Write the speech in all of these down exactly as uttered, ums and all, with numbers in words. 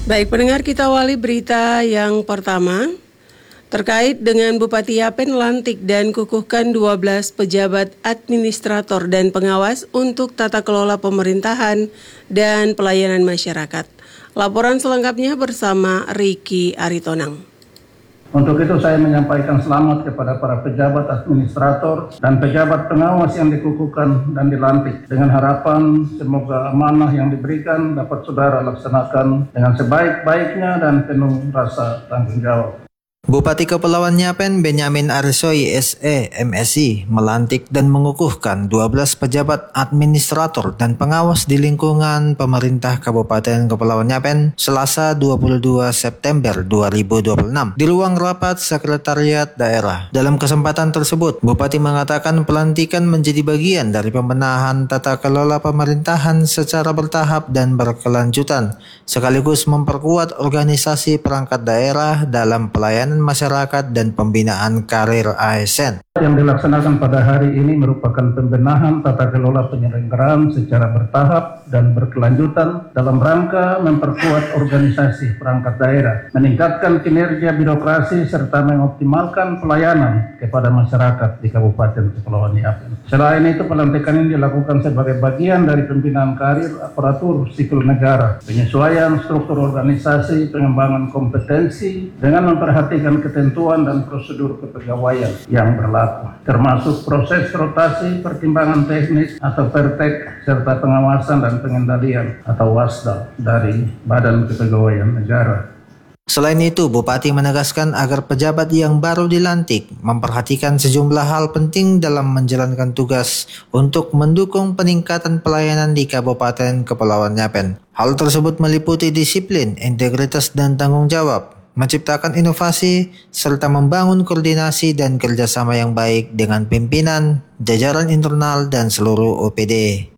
Baik pendengar, kita awali berita yang pertama terkait dengan Bupati Yapen lantik dan kukuhkan dua belas pejabat administrator dan pengawas untuk tata kelola pemerintahan dan pelayanan masyarakat. Laporan selengkapnya bersama Riki Aritonang. Untuk itu saya menyampaikan selamat kepada para pejabat administrator dan pejabat pengawas yang dikukuhkan dan dilantik, dengan harapan semoga amanah yang diberikan dapat saudara laksanakan dengan sebaik-baiknya dan penuh rasa tanggung jawab. Bupati Kepulauan Yapen Benyamin Arsoi S E M Si melantik dan mengukuhkan dua belas pejabat administrator dan pengawas di lingkungan pemerintah Kabupaten Kepulauan Yapen Selasa dua puluh dua September dua ribu dua puluh enam di ruang rapat Sekretariat Daerah. Dalam kesempatan tersebut, Bupati mengatakan pelantikan menjadi bagian dari pembenahan tata kelola pemerintahan secara bertahap dan berkelanjutan, sekaligus memperkuat organisasi perangkat daerah dalam pelayanan masyarakat dan pembinaan karir A S N. Yang dilaksanakan pada hari ini merupakan pembenahan tata kelola penyelenggaraan secara bertahap dan berkelanjutan dalam rangka memperkuat organisasi perangkat daerah, meningkatkan kinerja birokrasi serta mengoptimalkan pelayanan kepada masyarakat di Kabupaten Kepulauan Yapen. Selain itu, pelantikan ini dilakukan sebagai bagian dari pembinaan karir aparatur sipil negara, penyesuaian struktur organisasi, pengembangan kompetensi dengan memperhatikan ketentuan dan prosedur kepegawaian yang berlaku, termasuk proses rotasi, pertimbangan teknis atau pertek, serta pengawasan dan pengendalian atau wasda dari Badan Kepegawaian Negara. Selain itu, Bupati menegaskan agar pejabat yang baru dilantik memperhatikan sejumlah hal penting dalam menjalankan tugas untuk mendukung peningkatan pelayanan di Kabupaten Kepulauan Yapen. Hal tersebut meliputi disiplin, integritas dan tanggung jawab, menciptakan inovasi, serta membangun koordinasi dan kerjasama yang baik dengan pimpinan, jajaran internal, dan seluruh O P D.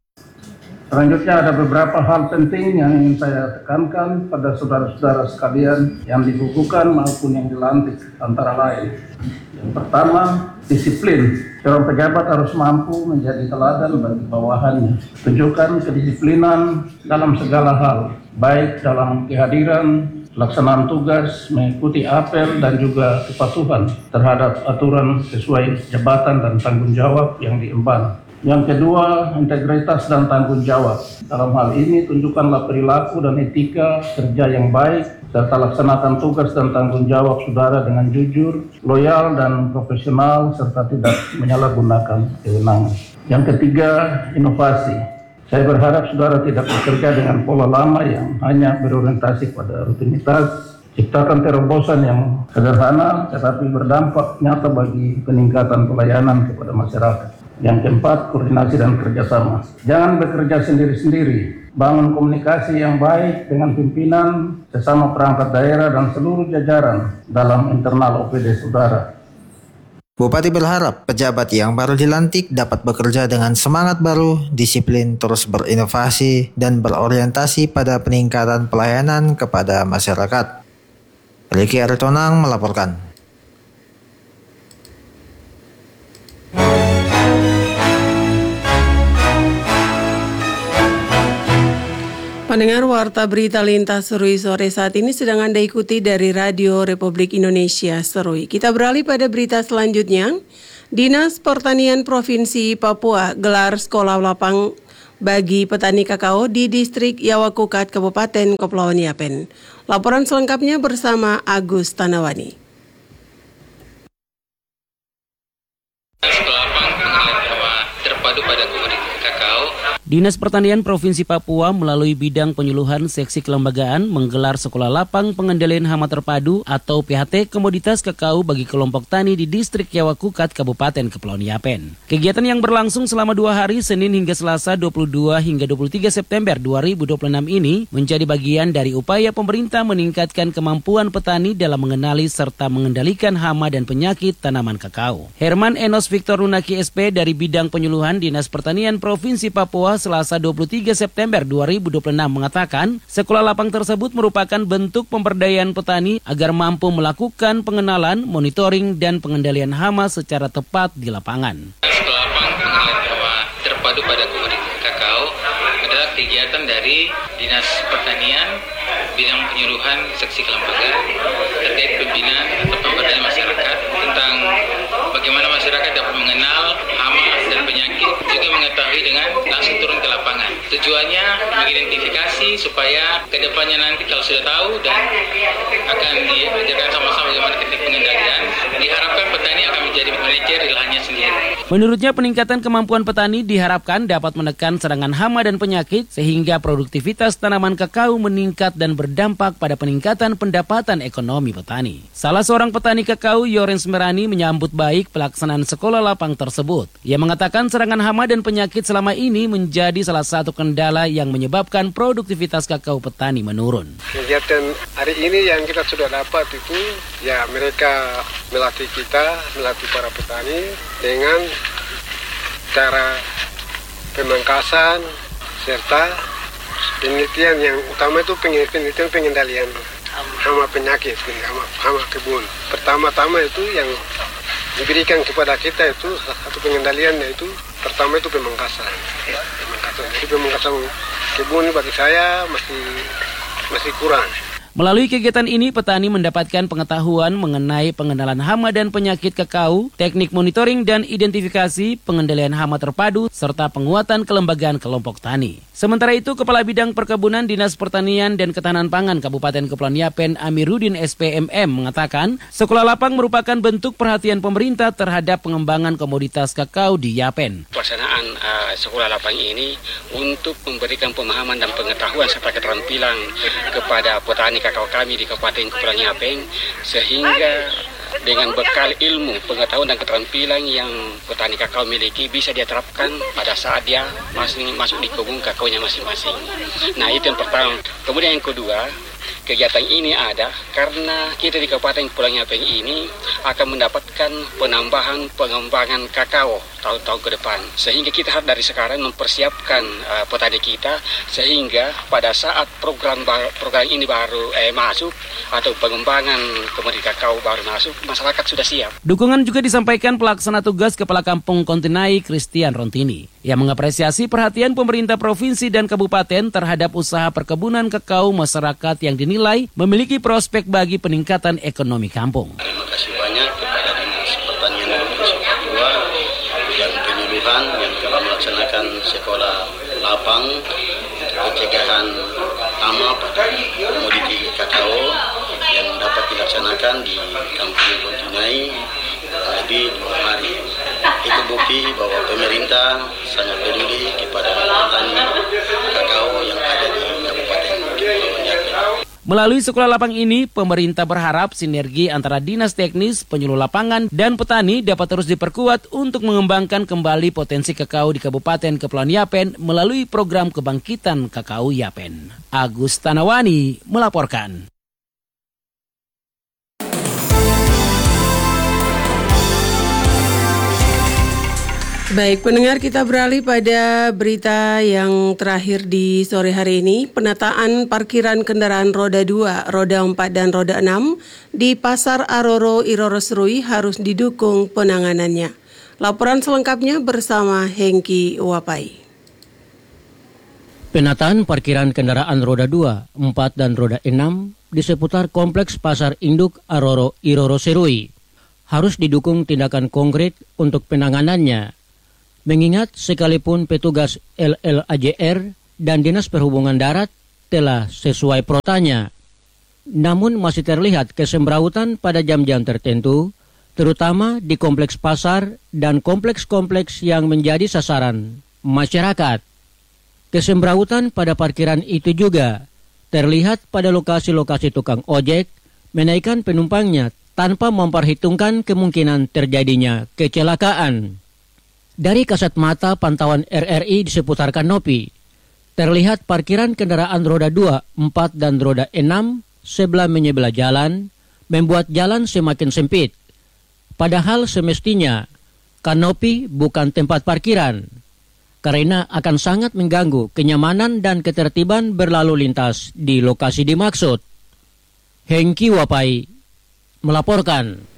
Selanjutnya ada beberapa hal penting yang ingin saya tekankan pada saudara-saudara sekalian yang dikukuhkan maupun yang dilantik, antara lain. Yang pertama, disiplin. Seorang pejabat harus mampu menjadi teladan bagi bawahannya. Tunjukkan kedisiplinan dalam segala hal, baik dalam kehadiran, pelaksanaan tugas, mengikuti apel, dan juga kepatuhan terhadap aturan sesuai jabatan dan tanggung jawab yang diemban. Yang kedua, integritas dan tanggung jawab. Dalam hal ini, tunjukkanlah perilaku dan etika kerja yang baik, serta laksanakan tugas dan tanggung jawab saudara dengan jujur, loyal, dan profesional, serta tidak menyalahgunakan kewenangan. Yang ketiga, inovasi. Saya berharap saudara tidak bekerja dengan pola lama yang hanya berorientasi pada rutinitas, ciptakan terobosan yang sederhana tetapi berdampak nyata bagi peningkatan pelayanan kepada masyarakat. Yang keempat, koordinasi dan kerjasama. Jangan bekerja sendiri-sendiri. Bangun komunikasi yang baik dengan pimpinan, sesama perangkat daerah, dan seluruh jajaran dalam internal O P D saudara. Bupati berharap pejabat yang baru dilantik dapat bekerja dengan semangat baru, disiplin, terus berinovasi, dan berorientasi pada peningkatan pelayanan kepada masyarakat. Riki Aritonang melaporkan. Pendengar, warta berita lintas Serui sore saat ini sedang Anda ikuti dari Radio Republik Indonesia Serui. Kita beralih pada berita selanjutnya. Dinas Pertanian Provinsi Papua gelar sekolah lapang bagi petani kakao di distrik Yawakukat, Kabupaten Kepulauan Yapen. Laporan selengkapnya bersama Agus Tanawani. Sekolah lapang penghasil Jawa terpadu pada komoditas kakao. Dinas Pertanian Provinsi Papua melalui bidang penyuluhan seksi kelembagaan menggelar sekolah lapang pengendalian hama terpadu atau P H T komoditas kakao bagi kelompok tani di distrik Yawakukat, Kabupaten Kepulauan Yapen. Kegiatan yang berlangsung selama dua hari, Senin hingga Selasa dua puluh dua hingga dua puluh tiga September dua ribu dua puluh enam ini menjadi bagian dari upaya pemerintah meningkatkan kemampuan petani dalam mengenali serta mengendalikan hama dan penyakit tanaman kakao. Herman Enos Victor Runaki S P dari bidang penyuluhan Dinas Pertanian Provinsi Papua Selasa dua puluh tiga September dua ribu dua puluh enam mengatakan, sekolah lapang tersebut merupakan bentuk pemberdayaan petani agar mampu melakukan pengenalan, monitoring, dan pengendalian hama secara tepat di lapangan. Sekolah lapang penghasil Jawa terpadu pada komoditas kakao adalah kegiatan dari Dinas Dinas Pertanian bidang penyuluhan seksi kelembagaan terkait pembinaan atau pemberdayaan masyarakat tentang bagaimana masyarakat dapat mengenal hama dan penyakit, juga mengetahui dengan langsung turun ke lapangan. Tujuannya mengidentifikasi supaya kedepannya nanti kalau sudah tahu dan akan diajarkan sama-sama bagaimana teknik pengendalian, diharapkan petani akan menjadi manajer di lahannya sendiri. Menurutnya peningkatan kemampuan petani diharapkan dapat menekan serangan hama dan penyakit sehingga produktivitas tanaman kakao meningkat dan berdampak pada peningkatan pendapatan ekonomi petani. Salah seorang petani kakao, Yorens Merani, menyambut baik pelaksanaan sekolah lapang tersebut. Ia mengatakan serangan hama dan penyakit selama ini menjadi salah satu kendala yang menyebabkan produktivitas kakao petani menurun. Kegiatan hari ini yang kita sudah dapat itu, ya mereka melatih kita, melatih para petani dengan cara pemangkasan serta penelitian yang utama itu penelitian pengendalian hama penyakit, hama, hama kebun. Pertama-tama itu yang diberikan kepada kita itu satu pengendaliannya itu pertama itu pemangkasan. Pemangkasan. Jadi pemangkasan kebun bagi saya masih masih kurang. Melalui kegiatan ini, petani mendapatkan pengetahuan mengenai pengenalan hama dan penyakit kakao, teknik monitoring dan identifikasi, pengendalian hama terpadu, serta penguatan kelembagaan kelompok tani. Sementara itu, Kepala Bidang Perkebunan Dinas Pertanian dan Ketahanan Pangan Kabupaten Kepulauan Yapen, Amiruddin S P M M, mengatakan sekolah lapang merupakan bentuk perhatian pemerintah terhadap pengembangan komoditas kakao di Yapen. Pelaksanaan uh, sekolah lapang ini untuk memberikan pemahaman dan pengetahuan serta keterampilan kepada petani kakao kami di Kabupaten Kepulauan Yapen, sehingga dengan bekal ilmu, pengetahuan dan keterampilan yang petani kakao miliki bisa dia terapkan pada saat dia masih masuk di kebun kakaonya masing-masing. Nah, itu yang pertama. Kemudian yang kedua, kegiatan ini ada karena kita di Kabupaten Kepulauan Yapen ini akan mendapatkan penambahan pengembangan kakao tahun-tahun ke depan. Sehingga kita harus dari sekarang mempersiapkan uh, petani kita sehingga pada saat program program ini baru eh, masuk atau pengembangan komoditas kakao baru masuk, masyarakat sudah siap. Dukungan juga disampaikan pelaksana tugas Kepala Kampung Kontinai Christian Rontini yang mengapresiasi perhatian pemerintah provinsi dan kabupaten terhadap usaha perkebunan kakao masyarakat yang dinilai memiliki prospek bagi peningkatan ekonomi kampung. Terima kasih banyak kepada Dinas Pertanian Provinsi Papua yang penyuluhan yang telah melaksanakan sekolah lapang pencegahan hama pada komoditi kakao yang dapat dilaksanakan di Kampung Kontinai di dua hari. Itu bukti bahwa pemerintah sangat peduli kepada petani kakao yang ada di Kabupaten Kepulauan Yapen. Melalui sekolah lapang ini, pemerintah berharap sinergi antara dinas teknis, penyuluh lapangan, dan petani dapat terus diperkuat untuk mengembangkan kembali potensi kakao di Kabupaten Kepulauan Yapen melalui program kebangkitan kakao Yapen. Agus Tanawani melaporkan. Baik, pendengar, kita beralih pada berita yang terakhir di sore hari ini. Penataan parkiran kendaraan roda dua, roda empat, dan roda enam di Pasar Aroro, Iroro Serui harus didukung penanganannya. Laporan selengkapnya bersama Hengki Wapai. Penataan parkiran kendaraan roda dua, empat, dan roda enam di seputar Kompleks Pasar Induk Aroro, Iroro Serui harus didukung tindakan konkret untuk penanganannya. Mengingat sekalipun petugas L L A J R dan Dinas Perhubungan Darat telah sesuai protanya, namun masih terlihat kesembrautan pada jam-jam tertentu, terutama di kompleks pasar dan kompleks-kompleks yang menjadi sasaran masyarakat. Kesembrautan pada parkiran itu juga terlihat pada lokasi-lokasi tukang ojek menaikkan penumpangnya tanpa memperhitungkan kemungkinan terjadinya kecelakaan. Dari kasat mata pantauan R R I di seputar Kanopi, terlihat parkiran kendaraan roda dua, empat, dan roda enam sebelah menyebelah jalan, membuat jalan semakin sempit. Padahal semestinya, Kanopi bukan tempat parkiran, karena akan sangat mengganggu kenyamanan dan ketertiban berlalu lintas di lokasi dimaksud. Hengki Wapai melaporkan.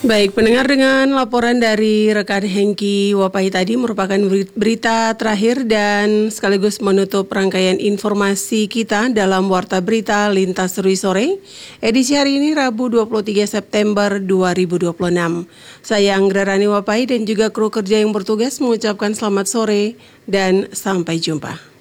Baik, pendengar, dengan laporan dari rekan Hengki Wapai tadi merupakan berita terakhir dan sekaligus menutup rangkaian informasi kita dalam Warta Berita Lintas Serui Sore, edisi hari ini Rabu dua puluh tiga September dua ribu dua puluh enam. Saya Anggra Rani Wapai dan juga kru kerja yang bertugas mengucapkan selamat sore dan sampai jumpa.